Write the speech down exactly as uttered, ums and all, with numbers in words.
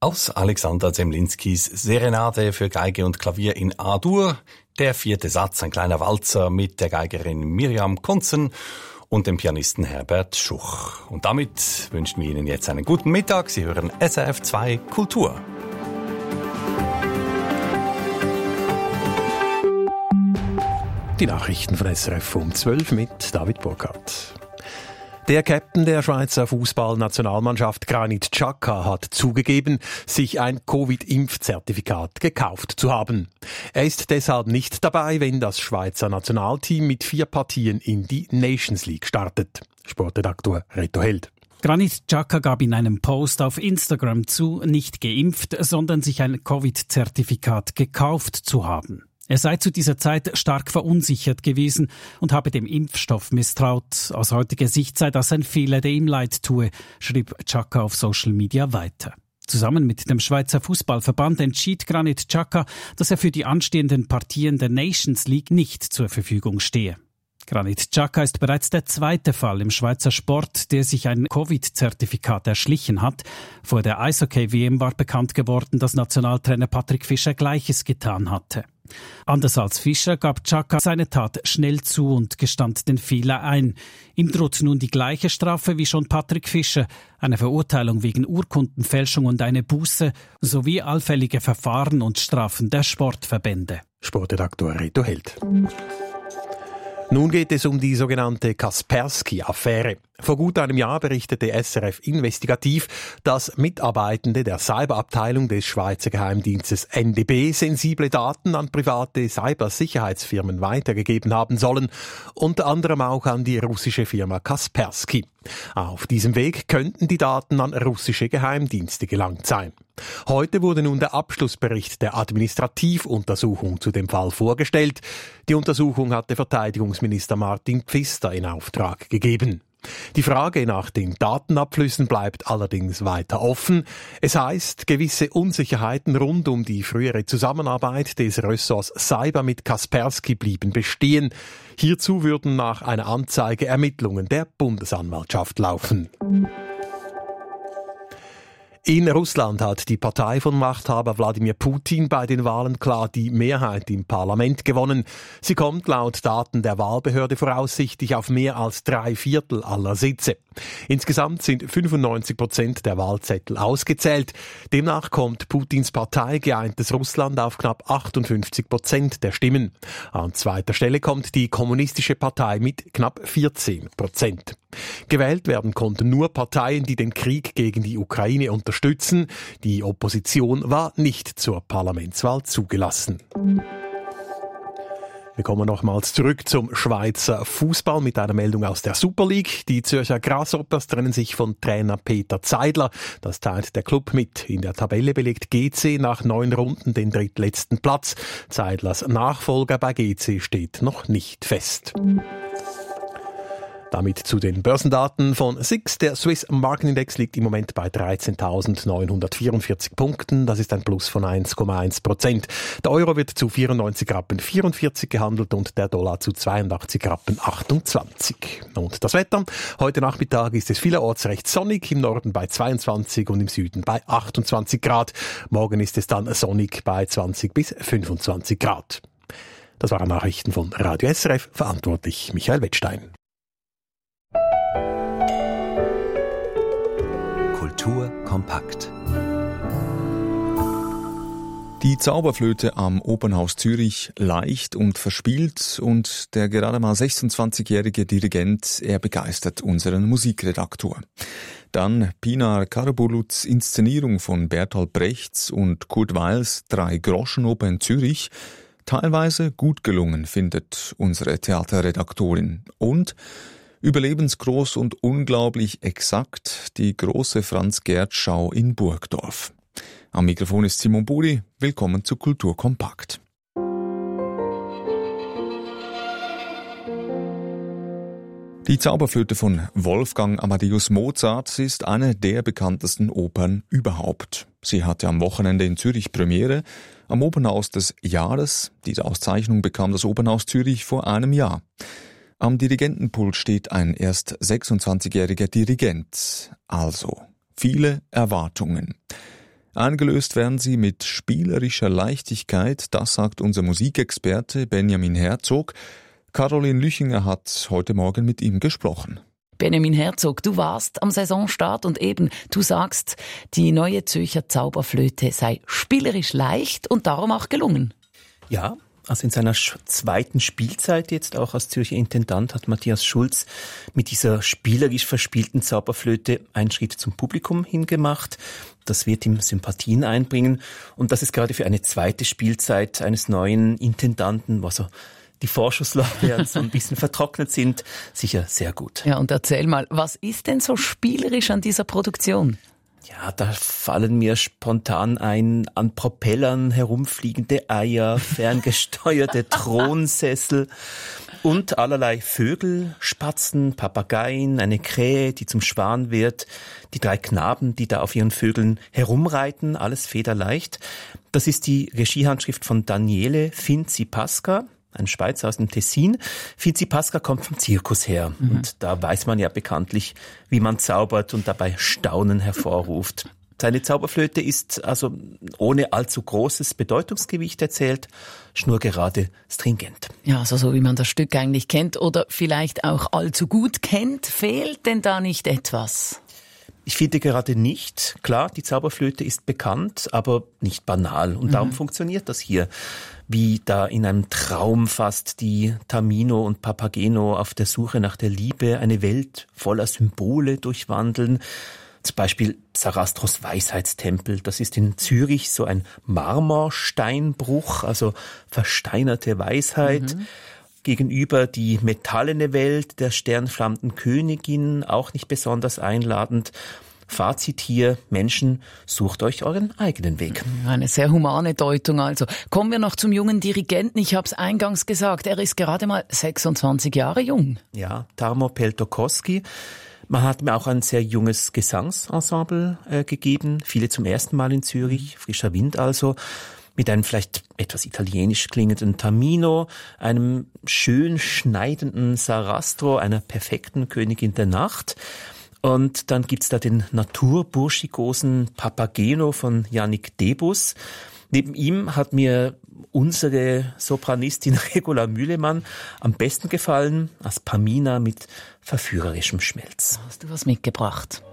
Aus Alexander Zemlinskis Serenade für Geige und Klavier in A-Dur, der vierte Satz, ein kleiner Walzer mit der Geigerin Miriam Kunzen und dem Pianisten Herbert Schuch. Und damit wünschen wir Ihnen jetzt einen guten Mittag. Sie hören S R F zwei Kultur. Die Nachrichten von S R F um zwölf mit David Burkhardt. Der Captain der Schweizer Fußballnationalmannschaft Granit Xhaka hat zugegeben, sich ein Covid-Impfzertifikat gekauft zu haben. Er ist deshalb nicht dabei, wenn das Schweizer Nationalteam mit vier Partien in die Nations League startet. Sportredaktor Reto Held. Granit Xhaka gab in einem Post auf Instagram zu, nicht geimpft, sondern sich ein Covid-Zertifikat gekauft zu haben. Er sei zu dieser Zeit stark verunsichert gewesen und habe dem Impfstoff misstraut. Aus heutiger Sicht sei das ein Fehler, der ihm leid tue, schrieb Xhaka auf Social Media weiter. Zusammen mit dem Schweizer Fußballverband entschied Granit Xhaka, dass er für die anstehenden Partien der Nations League nicht zur Verfügung stehe. Granit Xhaka ist bereits der zweite Fall im Schweizer Sport, der sich ein Covid-Zertifikat erschlichen hat. Vor der Eishockey-W M war bekannt geworden, dass Nationaltrainer Patrick Fischer Gleiches getan hatte. Anders als Fischer gab Xhaka seine Tat schnell zu und gestand den Fehler ein. Ihm droht nun die gleiche Strafe wie schon Patrick Fischer, eine Verurteilung wegen Urkundenfälschung und eine Buße, sowie allfällige Verfahren und Strafen der Sportverbände. Sportredaktor Reto Held. Nun geht es um die sogenannte Kaspersky-Affäre. Vor gut einem Jahr berichtete S R F Investigativ, dass Mitarbeitende der Cyberabteilung des Schweizer Geheimdienstes N D B sensible Daten an private Cybersicherheitsfirmen weitergegeben haben sollen, unter anderem auch an die russische Firma Kaspersky. Auf diesem Weg könnten die Daten an russische Geheimdienste gelangt sein. Heute wurde nun der Abschlussbericht der Administrativuntersuchung zu dem Fall vorgestellt. Die Untersuchung hatte Verteidigungsminister Martin Pfister in Auftrag gegeben. Die Frage nach den Datenabflüssen bleibt allerdings weiter offen. Es heißt, gewisse Unsicherheiten rund um die frühere Zusammenarbeit des Ressorts Cyber mit Kaspersky blieben bestehen. Hierzu würden nach einer Anzeige Ermittlungen der Bundesanwaltschaft laufen. In Russland hat die Partei von Machthaber Wladimir Putin bei den Wahlen klar die Mehrheit im Parlament gewonnen. Sie kommt laut Daten der Wahlbehörde voraussichtlich auf mehr als drei Viertel aller Sitze. Insgesamt sind fünfundneunzig Prozent der Wahlzettel ausgezählt. Demnach kommt Putins Partei Geeintes Russland auf knapp achtundfünfzig Prozent der Stimmen. An zweiter Stelle kommt die Kommunistische Partei mit knapp vierzehn Prozent. Gewählt werden konnten nur Parteien, die den Krieg gegen die Ukraine unterstützen. Die Opposition war nicht zur Parlamentswahl zugelassen. Wir kommen nochmals zurück zum Schweizer Fußball mit einer Meldung aus der Super League. Die Zürcher Grasshoppers trennen sich von Trainer Peter Zeidler. Das teilt der Club mit. In der Tabelle belegt G C nach neun Runden den drittletzten Platz. Zeidlers Nachfolger bei G C steht noch nicht fest. Damit zu den Börsendaten von S I X. Der Swiss Marketindex liegt im Moment bei dreizehntausendneunhundertvierundvierzig Punkten. Das ist ein Plus von eins Komma eins Prozent. Der Euro wird zu vierundneunzig Rappen vierundvierzig gehandelt und der Dollar zu zweiundachtzig Rappen achtundzwanzig. Und das Wetter? Heute Nachmittag ist es vielerorts recht sonnig, im Norden bei zweiundzwanzig und im Süden bei achtundzwanzig Grad. Morgen ist es dann sonnig bei zwanzig bis fünfundzwanzig Grad. Das waren Nachrichten von Radio S R F, verantwortlich Michael Wettstein. Kultur kompakt. Die Zauberflöte am Opernhaus Zürich leicht und verspielt und der gerade mal sechsundzwanzigjährige Dirigent, er begeistert unseren Musikredaktor. Dann Pinar Karabuluts Inszenierung von Bertolt Brechts und Kurt Weils Drei-Groschen-Oper in Zürich, teilweise gut gelungen, findet unsere Theaterredaktorin. Und überlebensgroß und unglaublich exakt die große Franz-Gerd-Schau in Burgdorf. Am Mikrofon ist Simon Buri. Willkommen zu Kultur kompakt. Die Zauberflöte von Wolfgang Amadeus Mozart ist eine der bekanntesten Opern überhaupt. Sie hatte am Wochenende in Zürich Premiere, am Opernhaus des Jahres. Diese Auszeichnung bekam das Opernhaus Zürich vor einem Jahr. Am Dirigentenpult steht ein erst sechsundzwanzigjähriger Dirigent, also viele Erwartungen. Eingelöst werden sie mit spielerischer Leichtigkeit, das sagt unser Musikexperte Benjamin Herzog. Caroline Lüchinger hat heute Morgen mit ihm gesprochen. Benjamin Herzog, du warst am Saisonstart und eben, du sagst, die neue Zürcher Zauberflöte sei spielerisch leicht und darum auch gelungen. Ja, also in seiner zweiten Spielzeit jetzt auch als Zürcher Intendant hat Matthias Schulz mit dieser spielerisch verspielten Zauberflöte einen Schritt zum Publikum hingemacht. Das wird ihm Sympathien einbringen und das ist gerade für eine zweite Spielzeit eines neuen Intendanten, was er die Vorschusslorbeeren so ein bisschen vertrocknet sind, sicher sehr gut. Ja, und erzähl mal, was ist denn so spielerisch an dieser Produktion? Ja, da fallen mir spontan ein, an Propellern herumfliegende Eier, ferngesteuerte Thronsessel und allerlei Vögel, Spatzen, Papageien, eine Krähe, die zum Schwan wird, die drei Knaben, die da auf ihren Vögeln herumreiten, alles federleicht. Das ist die Regiehandschrift von Daniele Finzi-Pasca, ein Schweizer aus dem Tessin. Finzi-Pasca kommt vom Zirkus her. Mhm. Und da weiß man ja bekanntlich, wie man zaubert und dabei Staunen hervorruft. Seine Zauberflöte ist also ohne allzu großes Bedeutungsgewicht erzählt, schnurgerade stringent. Ja, also so wie man das Stück eigentlich kennt oder vielleicht auch allzu gut kennt. Fehlt denn da nicht etwas? Ich finde gerade nicht. Klar, die Zauberflöte ist bekannt, aber nicht banal. Und mhm. darum funktioniert das hier. Wie da in einem Traum fast die Tamino und Papageno auf der Suche nach der Liebe eine Welt voller Symbole durchwandeln. Zum Beispiel Sarastros Weisheitstempel. Das ist in Zürich so ein Marmorsteinbruch, also versteinerte Weisheit. Mhm. Gegenüber die metallene Welt der sternflammenden Königin, auch nicht besonders einladend. Fazit hier, Menschen, sucht euch euren eigenen Weg. Eine sehr humane Deutung also. Kommen wir noch zum jungen Dirigenten. Ich habe es eingangs gesagt, er ist gerade mal sechsundzwanzig Jahre jung. Ja, Tarmo Peltokoski. Man hat mir auch ein sehr junges Gesangsensemble äh, gegeben. Viele zum ersten Mal in Zürich, frischer Wind also. Mit einem vielleicht etwas italienisch klingenden Tamino, einem schön schneidenden Sarastro, einer perfekten Königin der Nacht. Und dann gibt's da den naturburschikosen Papageno von Yannick Debus. Neben ihm hat mir unsere Sopranistin Regula Mühlemann am besten gefallen, als Pamina mit verführerischem Schmelz. Hast du was mitgebracht?